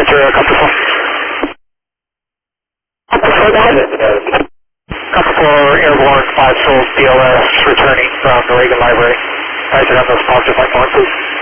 Roger, Copter 4. Copter 4, Airborne, 5 Souls, DLS, returning from the Reagan Library. Roger, on those positive flight forward, please.